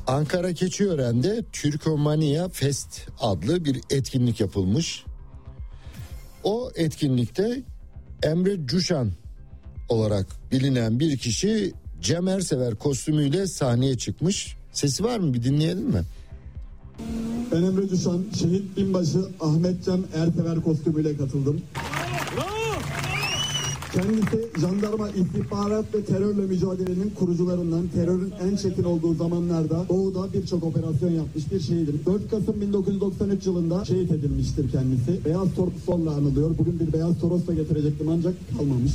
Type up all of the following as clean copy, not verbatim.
Ankara Keçiören'de Türkomania Fest adlı bir etkinlik yapılmış. O etkinlikte Emre Cuşan olarak bilinen bir kişi Cem Ersever kostümüyle sahneye çıkmış. Sesi var mı, bir dinleyelim mi? Ben Emre Cuşan, şehit binbaşı Ahmet Cem Ersever kostümüyle katıldım. Kendisi jandarma istihbarat ve terörle mücadelenin kurucularından, terörün en çetin olduğu zamanlarda Doğu'da birçok operasyon yapmış bir şehidim. 4 Kasım 1993 yılında şehit edilmiştir kendisi. Beyaz Toros'la anılıyor. Bugün bir Beyaz Toros da getirecektim ancak kalmamış.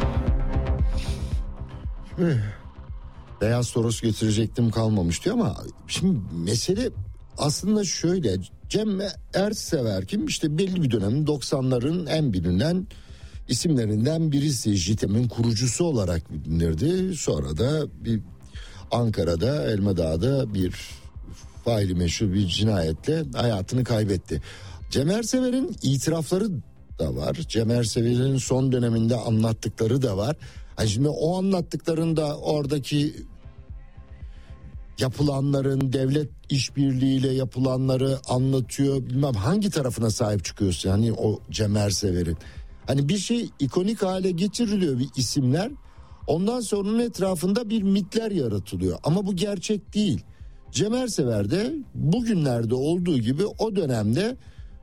Beyaz Toros getirecektim kalmamış diyor ama şimdi mesele aslında şöyle. Cem Ersever kim? İşte belli bir dönemin 90'ların en bilinen isimlerinden birisi. JITEM'in kurucusu olarak bilinirdi. Sonra da bir Ankara'da Elmadağ'da bir faili meşhur bir cinayetle hayatını kaybetti. Cem Ersever'in itirafları da var. Cem Ersever'in son döneminde anlattıkları da var. Yani şimdi o anlattıklarında oradaki yapılanların, devlet işbirliğiyle yapılanları anlatıyor. Bilmem hangi tarafına sahip çıkıyorsun hani o Cem Ersever'in. Hani bir şey ikonik hale getiriliyor, bir isimler. Ondan sonra onun etrafında bir mitler yaratılıyor. Ama bu gerçek değil. Cem Ersever'de bugünlerde olduğu gibi o dönemde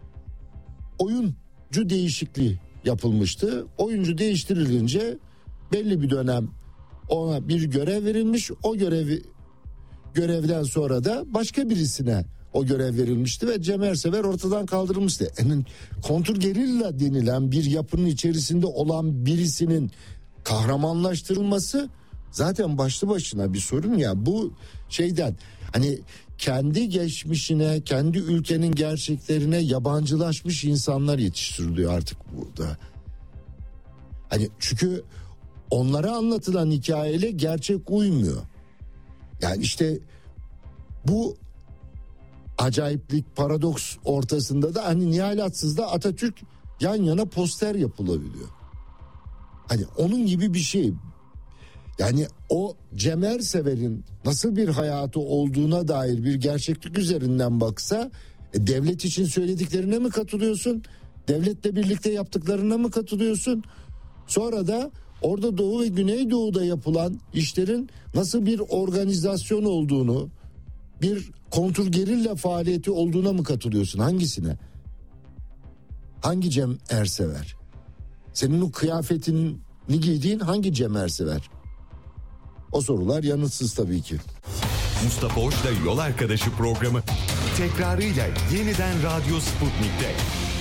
oyuncu değişikliği yapılmıştı. Oyuncu değiştirilince belli bir dönem ona bir görev verilmiş. O görevden sonra da başka birisine o görev verilmişti ve Cem Ersever ortadan kaldırılmıştı. Yani kontrgerilla denilen bir yapının içerisinde olan birisinin kahramanlaştırılması zaten başlı başına bir sorun ya. Bu şeyden hani kendi geçmişine, kendi ülkenin gerçeklerine yabancılaşmış insanlar yetiştiriliyor artık burada. Hani çünkü onlara anlatılan hikayeyle gerçek uymuyor. Yani işte bu acayiplik, paradoks ortasında da hani Nihalatsız'da Atatürk yan yana poster yapılabiliyor. Hani onun gibi bir şey. Yani o Cem Ersever'in nasıl bir hayatı olduğuna dair bir gerçeklik üzerinden baksa devlet için söylediklerine mi katılıyorsun? Devletle birlikte yaptıklarına mı katılıyorsun? Sonra da orada Doğu ve Güneydoğu'da yapılan işlerin nasıl bir organizasyon olduğunu, bir kontrgerilla faaliyeti olduğuna mı katılıyorsun? Hangisine? Hangi Cem Ersever? Senin o kıyafetini giydiğin hangi Cem Ersever? O sorular yanıtsız tabii ki. Mustafa Hoş'la Yol Arkadaşı programı tekrarıyla yeniden Radyo Sputnik'te.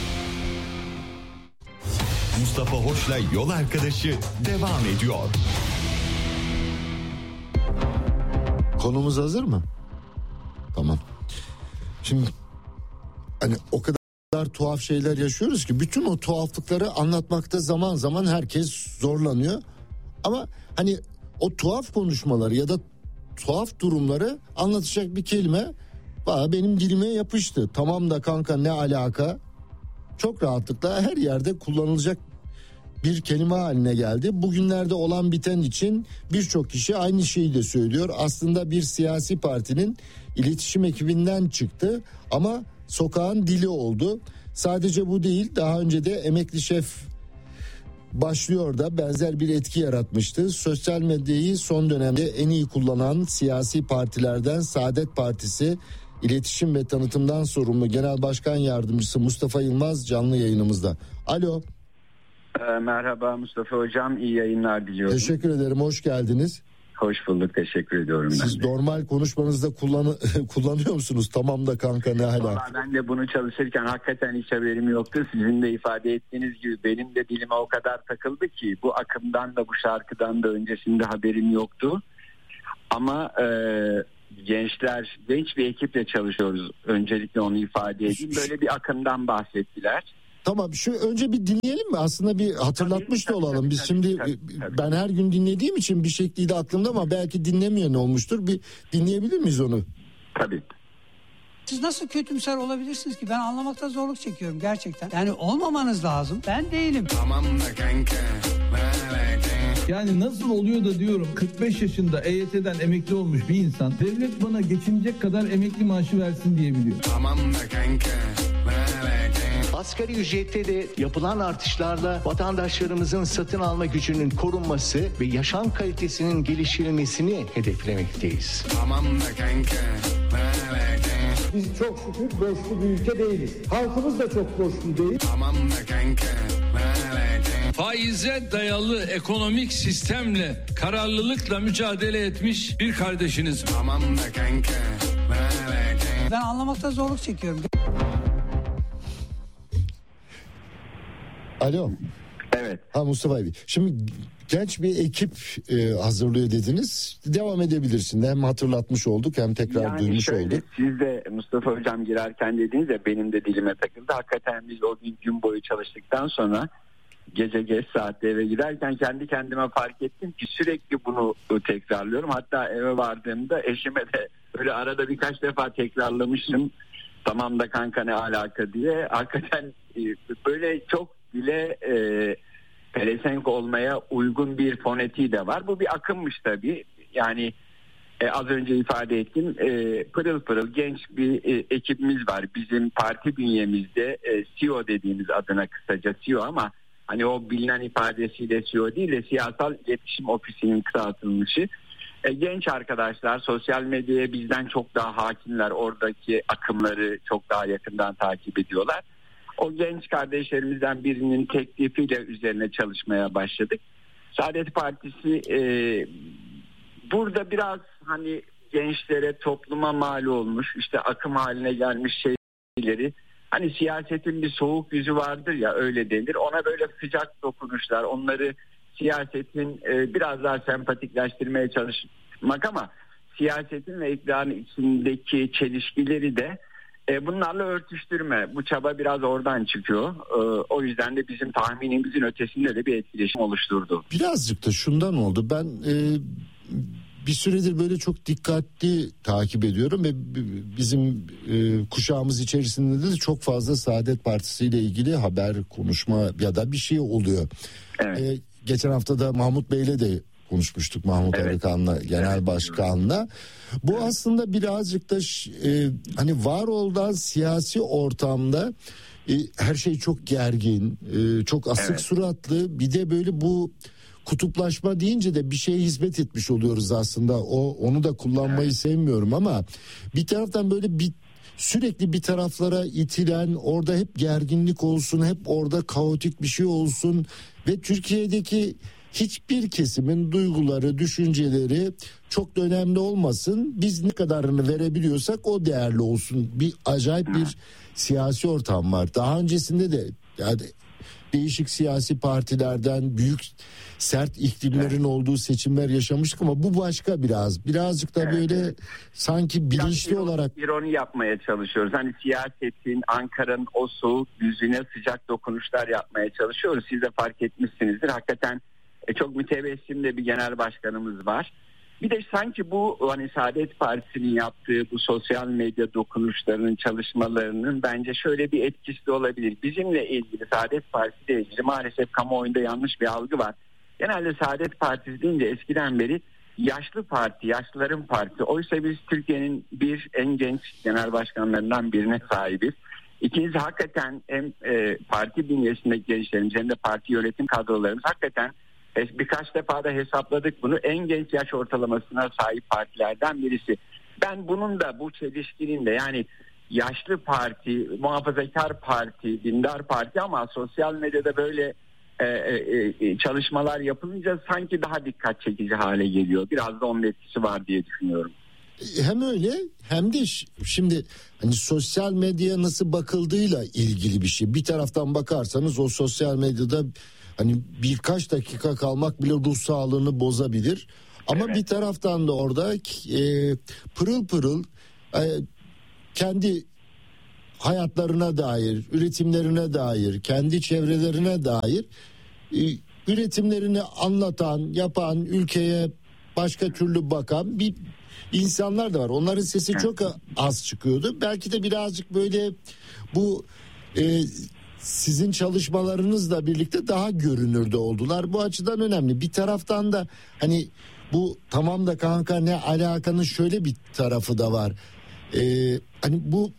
Mustafa Hoş'la Yol Arkadaşı devam ediyor. Konumuz hazır mı? Tamam. Şimdi hani o kadar tuhaf şeyler yaşıyoruz ki bütün o tuhaflıkları anlatmakta zaman zaman herkes zorlanıyor. Ama hani o tuhaf konuşmaları ya da tuhaf durumları anlatacak bir kelime benim dilime yapıştı. Tamam da kanka ne alaka? Çok rahatlıkla her yerde kullanılacak bir kelime haline geldi. Bugünlerde olan biten için birçok kişi aynı şeyi de söylüyor. Aslında bir siyasi partinin iletişim ekibinden çıktı ama sokağın dili oldu. Sadece bu değil, daha önce de emekli şef başlıyor da benzer bir etki yaratmıştı. Sosyal medyayı son dönemde en iyi kullanan siyasi partilerden Saadet Partisi İletişim ve Tanıtımdan sorumlu Genel Başkan Yardımcısı Mustafa Yılmaz canlı yayınımızda. Alo. Merhaba Mustafa Hocam, iyi yayınlar diliyorum. Teşekkür ederim, hoş geldiniz. Hoş bulduk, teşekkür ediyorum. Siz normal konuşmanızda kullanıyor musunuz? Tamam da kanka ne hala? Vallahi ben de bunu çalışırken hakikaten hiç haberim yoktu. Sizin de ifade ettiğiniz gibi benim de dilime o kadar takıldı ki bu akımdan da bu şarkıdan da öncesinde haberim yoktu. Ama genç bir ekiple çalışıyoruz. Öncelikle onu ifade edeyim. Böyle bir akımdan bahsettiler. Tamam, şu önce bir dinleyelim mi? Aslında bir hatırlatmış da olalım. Biz şimdi ben her gün dinlediğim için bir şekliyle aklımda ama belki dinlemeyen olmuştur. Bir dinleyebilir miyiz onu? Tabii. Siz nasıl kötümser olabilirsiniz ki? Ben anlamakta zorluk çekiyorum gerçekten. Yani olmamanız lazım. Ben değilim. Tamam da kanka. Yani nasıl oluyor da diyorum 45 yaşında EYT'den emekli olmuş bir insan devlet bana geçinecek kadar emekli maaşı versin diyebiliyor. Tamam da kanka. Asgari ücrette de yapılan artışlarla vatandaşlarımızın satın alma gücünün korunması ve yaşam kalitesinin geliştirilmesini hedeflemekteyiz. Tamam da kanka. Biz çok şükür borçlu bir ülke değiliz. Halkımız da çok borçlu değil. Tamam da kanka. Faize dayalı ekonomik sistemle kararlılıkla mücadele etmiş bir kardeşiniz. Tamam da kanka. Ben anlamakta zorluk çekiyorum. Alo. Evet. Mustafa abi. Şimdi genç bir ekip hazırlıyor dediniz. Devam edebilirsin. Hem hatırlatmış olduk hem tekrar duymuş olduk. Siz de Mustafa Hocam girerken dediniz ya, benim de dilime takıldı. Hakikaten biz o gün boyu çalıştıktan sonra gece geç saatte eve giderken kendi kendime fark ettim ki sürekli bunu tekrarlıyorum. Hatta eve vardığımda eşime de öyle arada birkaç defa tekrarlamıştım. Tamam da kanka ne alaka diye. Hakikaten böyle çok dile pelesenk olmaya uygun bir fonetiği de var. Bu bir akımmış tabii. Yani az önce ifade ettim. Pırıl pırıl genç bir ekibimiz var. Bizim parti bünyemizde CEO dediğimiz, adına kısaca CEO ama hani o bilinen ifadesiyle CEO değil de Siyasal İletişim Ofisi'nin kısaltılmışı. Genç arkadaşlar sosyal medyaya bizden çok daha hakimler. Oradaki akımları çok daha yakından takip ediyorlar. O genç kardeşlerimizden birinin teklifiyle üzerine çalışmaya başladık. Saadet Partisi burada biraz hani gençlere, topluma mal olmuş, işte akım haline gelmiş şeyleri, hani siyasetin bir soğuk yüzü vardır ya, öyle denir. Ona böyle sıcak dokunuşlar, onları siyasetin biraz daha sempatikleştirmeye çalışmak ama siyasetin ve iktidarın içindeki çelişkileri de bunlarla örtüştürme. Bu çaba biraz oradan çıkıyor. O yüzden de bizim tahminimizin ötesinde de bir etkileşim oluşturdu. Birazcık da şundan oldu. Ben bir süredir böyle çok dikkatli takip ediyorum ve bizim kuşağımız içerisinde de çok fazla Saadet Partisi ile ilgili haber, konuşma ya da bir şey oluyor. Evet. Geçen hafta da Mahmut Bey'le de konuşmuştuk, Mahmut Arıkan'la, genel başkanla. Bu aslında birazcık da hani var olan siyasi ortamda her şey çok gergin, çok asık suratlı. Bir de böyle bu kutuplaşma deyince de bir şeye hizmet etmiş oluyoruz aslında. Onu da kullanmayı sevmiyorum ama bir taraftan böyle sürekli bir taraflara itilen, orada hep gerginlik olsun, hep orada kaotik bir şey olsun ve Türkiye'deki hiçbir kesimin duyguları, düşünceleri çok da önemli olmasın. Biz ne kadarını verebiliyorsak o değerli olsun. Bir acayip bir siyasi ortam var. Daha öncesinde de yani değişik siyasi partilerden büyük sert iklimlerin olduğu seçimler yaşamıştık ama bu başka birazcık da böyle sanki bilinçli olarak ironi yapmaya çalışıyoruz. Hani siyasetin, Ankara'nın o soğuk yüzüne sıcak dokunuşlar yapmaya çalışıyoruz. Siz de fark etmişsinizdir. Hakikaten çok mütebessim de bir genel başkanımız var. Bir de sanki bu hani Saadet Partisi'nin yaptığı bu sosyal medya dokunuşlarının, çalışmalarının bence şöyle bir etkisi de olabilir. Bizimle ilgili, Saadet Partisi ile ilgili maalesef kamuoyunda yanlış bir algı var. Genelde Saadet Partisi deyince eskiden beri yaşlı parti, yaşlıların partisi. Oysa biz Türkiye'nin en genç genel başkanlarından birine sahibiz. İkincisi hakikaten hem parti bünyesindeki gençlerimiz hem de parti yönetim kadrolarımız hakikaten birkaç defa da hesapladık bunu, en genç yaş ortalamasına sahip partilerden birisi. Ben bunun da, bu çelişkinin de, yani yaşlı parti, muhafazakar parti, dindar parti ama sosyal medyada böyle çalışmalar yapılınca sanki daha dikkat çekici hale geliyor. Biraz da onun etkisi var diye düşünüyorum. Hem öyle hem de şimdi hani sosyal medyaya nasıl bakıldığıyla ilgili bir şey. Bir taraftan bakarsanız o sosyal medyada hani birkaç dakika kalmak bile ruh sağlığını bozabilir. Ama bir taraftan da orada pırıl pırıl kendi hayatlarına dair, üretimlerine dair, kendi çevrelerine dair üretimlerini anlatan, yapan, ülkeye başka türlü bakan bir insanlar da var. Onların sesi çok az çıkıyordu. Belki de birazcık böyle bu sizin çalışmalarınızla birlikte daha görünürde oldular. Bu açıdan önemli. Bir taraftan da hani bu tamam da kanka ne alakanın şöyle bir tarafı da var. Hani bu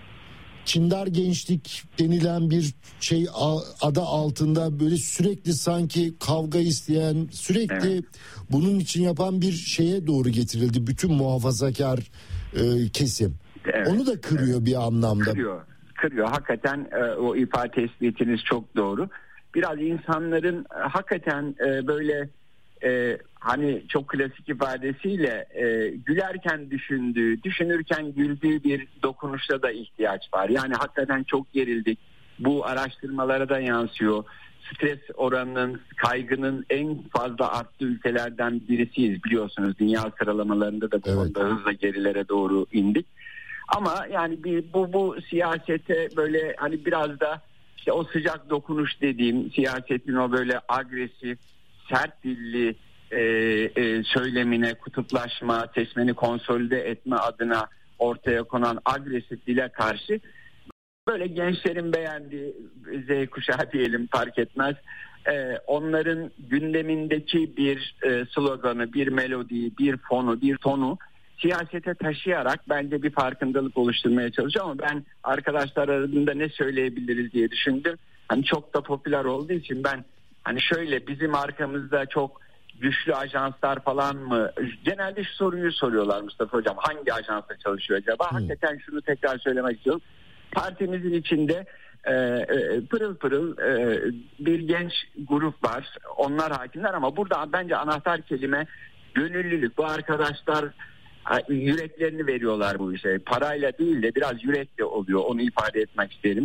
kindar gençlik denilen bir şey adı altında böyle sürekli sanki kavga isteyen, sürekli bunun için yapan bir şeye doğru getirildi bütün muhafazakar kesim. Evet, onu da kırıyor bir anlamda. Kırıyor. Hakikaten o ifade tespitiniz çok doğru. Biraz insanların hakikaten böyle hani çok klasik ifadesiyle gülerken düşünürken güldüğü bir dokunuşta da ihtiyaç var. Yani hakikaten çok gerildik. Bu araştırmalara da yansıyor. Stres oranının, kaygının en fazla arttığı ülkelerden birisiyiz biliyorsunuz. Dünya sıralamalarında da bu konuda hızla gerilere doğru indik. Ama yani bu siyasete böyle hani biraz da işte o sıcak dokunuş dediğim siyasetin o böyle agresif, sert dilli söylemine, kutuplaşma, seçmeni konsolide etme adına ortaya konan agresif dile karşı böyle gençlerin beğendiği Z kuşağı diyelim fark etmez. Onların gündemindeki bir sloganı, bir melodiyi, bir fonu, bir tonu siyasete taşıyarak bence bir farkındalık oluşturmaya çalışıyor ama ben arkadaşlar arasında ne söyleyebiliriz diye düşündüm. Hani çok da popüler olduğu için ben hani şöyle bizim arkamızda çok güçlü ajanslar falan mı? Genelde şu soruyu soruyorlar Mustafa Hocam. Hangi ajansa çalışıyor acaba? Hakikaten şunu tekrar söylemek istiyorum. Partimizin içinde pırıl pırıl bir genç grup var. Onlar hakimler ama burada bence anahtar kelime gönüllülük. Bu arkadaşlar yüreklerini veriyorlar bu işe. Parayla değil de biraz yürekle oluyor. Onu ifade etmek isterim.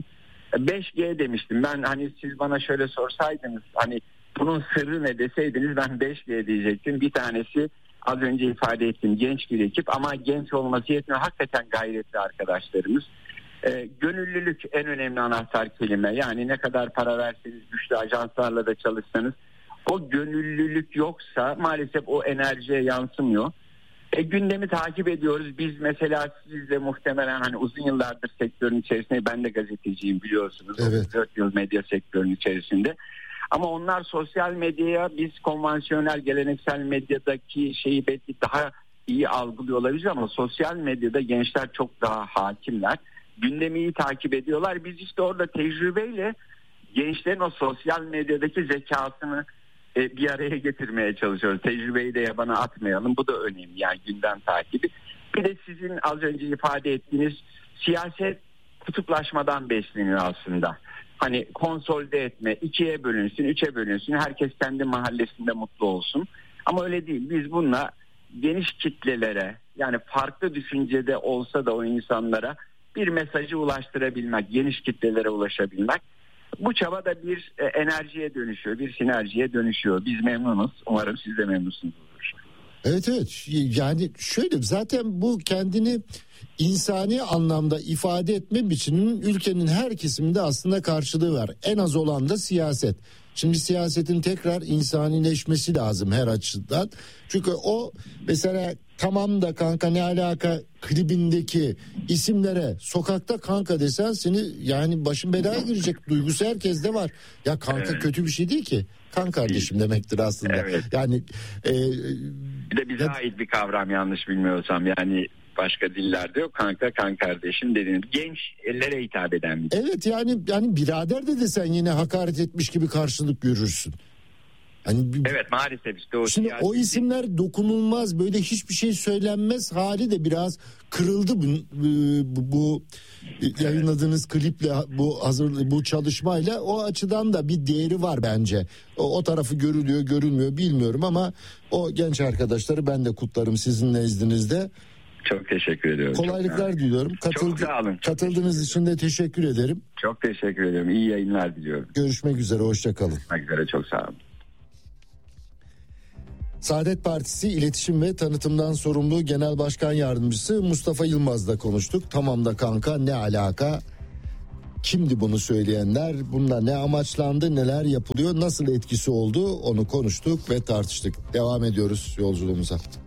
5G demiştim. Ben hani siz bana şöyle sorsaydınız hani bunun sırrı ne deseydiniz ben 5G diyecektim. Bir tanesi az önce ifade ettiğim genç bir ekip ama genç olması yetmiyor. Hakikaten gayretli arkadaşlarımız. Gönüllülük en önemli anahtar kelime. Yani ne kadar para verseniz, güçlü ajanslarla da çalışsanız o gönüllülük yoksa maalesef o enerjiye yansımıyor. Gündemi takip ediyoruz. Biz mesela sizle muhtemelen hani uzun yıllardır sektörün içerisinde, ben de gazeteciyim biliyorsunuz. Evet. 4 yıl medya sektörünün içerisinde. Ama onlar sosyal medyaya biz konvansiyonel geleneksel medyadaki şeyi belki daha iyi algılıyor olabilir ama sosyal medyada gençler çok daha hakimler. Gündemi iyi takip ediyorlar. Biz işte orada tecrübeyle gençlerin o sosyal medyadaki zekasını bir araya getirmeye çalışıyoruz. Tecrübeyi de yabana atmayalım. Bu da önemli yani gündem takibi. Bir de sizin az önce ifade ettiğiniz siyaset kutuplaşmadan besleniyor aslında. Hani konsolide etme, 2'ye bölünsün, 3'e bölünsün. Herkes kendi mahallesinde mutlu olsun. Ama öyle değil. Biz bununla geniş kitlelere yani farklı düşüncede olsa da o insanlara bir mesajı ulaştırabilmek, geniş kitlelere ulaşabilmek. Bu çaba da bir enerjiye dönüşüyor, bir sinerjiye dönüşüyor. Biz memnunuz. Umarım siz de memnunsunuzdur. Evet. Yani şöyle zaten bu kendini insani anlamda ifade etme biçiminin ülkenin her kesiminde aslında karşılığı var. En az olan da siyaset. Şimdi siyasetin tekrar insanileşmesi lazım her açıdan. Çünkü o mesela tamam da kanka ne alaka klibindeki isimlere sokakta kanka desen seni yani başın belaya girecek duygusu herkeste var. Ya kanka kötü bir şey değil ki. Kan kardeşim demektir aslında. Evet. Yani bir de bize ait bir kavram yanlış bilmiyorsam yani başka dillerde yok. Kanka, kan kardeşim dediğiniz gençlere hitap eden bir. Evet yani birader de desen yine hakaret etmiş gibi karşılık görürsün. Hani evet maalesef işte o. Şimdi o isimler dokunulmaz böyle hiçbir şey söylenmez hali de biraz kırıldı bu yayınladığınız kliple bu çalışmayla o açıdan da bir değeri var bence. O tarafı görülüyor görülmüyor bilmiyorum ama o genç arkadaşları ben de kutlarım sizin nezdinizde. Çok teşekkür ediyorum. Kolaylıklar diliyorum. Çok sağ olun. Katıldığınız için de teşekkür ederim. Çok teşekkür ederim. İyi yayınlar diliyorum. Görüşmek üzere. Hoşça kalın. Görüşmek üzere. Çok sağ olun. Saadet Partisi İletişim ve Tanıtımdan Sorumlu Genel Başkan Yardımcısı Mustafa Yılmaz'la konuştuk. Tamam da kanka ne alaka? Kimdi bunu söyleyenler? Bunda ne amaçlandı? Neler yapılıyor? Nasıl etkisi oldu? Onu konuştuk ve tartıştık. Devam ediyoruz yolculuğumuza.